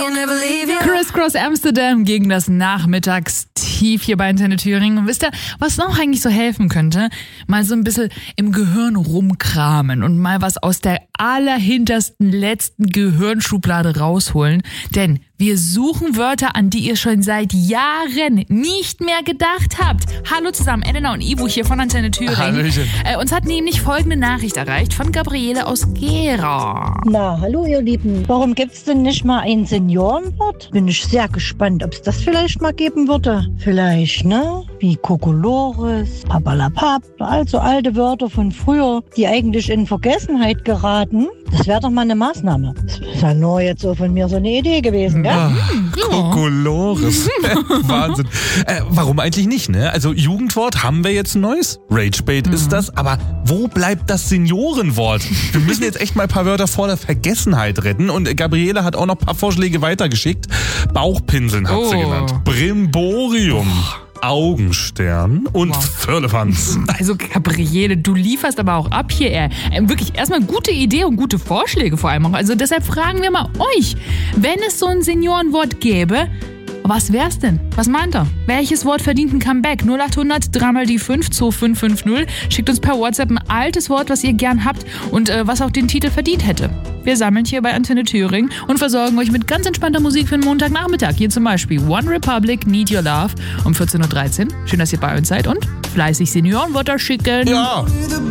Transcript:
Criss Cross Amsterdam gegen das Nachmittagstief hier bei Antenne Thüringen. Und wisst ihr, was noch eigentlich so helfen könnte? Mal so ein bisschen im Gehirn rumkramen und mal was aus der allerhintersten, letzten Gehirnschublade rausholen. Denn wir suchen Wörter, an die ihr schon seit Jahren nicht mehr gedacht habt. Hallo zusammen, Elena und Ivo hier von Antenne Thüringen. Hallöchen. Uns hat nämlich folgende Nachricht erreicht von Gabriele aus Gera. Na, hallo ihr Lieben. Warum gibt's denn nicht mal ein Seniorenwort? Bin ich sehr gespannt, ob es das vielleicht mal geben würde. Vielleicht, ne? Wie Kokolores, Papalapap, also alte Wörter von früher, die eigentlich in Vergessenheit geraten. Das wäre doch mal eine Maßnahme. Das ist ja nur jetzt so von mir so eine Idee gewesen, ja? Kokolores. Wahnsinn. Warum eigentlich nicht, ne? Also Jugendwort haben wir jetzt ein neues. Ragebait ist das. Aber wo bleibt das Seniorenwort? Wir müssen jetzt echt mal ein paar Wörter vor der Vergessenheit retten. Und Gabriele hat auch noch ein paar Vorschläge weitergeschickt. Bauchpinseln hat sie genannt. Brimborium. Augenstern und Firlefanz. Also Gabriele, du lieferst aber auch ab hier. Wirklich erstmal gute Idee und gute Vorschläge vor allem auch. Also deshalb fragen wir mal euch, wenn es so ein Seniorenwort gäbe, was wär's denn? Was meint ihr? Welches Wort verdient ein Comeback? 0800 3 mal die 5 2550. Schickt uns per WhatsApp ein altes Wort, was ihr gern habt und was auch den Titel verdient hätte. Wir sammeln hier bei Antenne Thüringen und versorgen euch mit ganz entspannter Musik für den Montagnachmittag. Hier zum Beispiel One Republic, Need Your Love um 14.13 Uhr. Schön, dass ihr bei uns seid und fleißig Seniorenwörter schicken. Ja.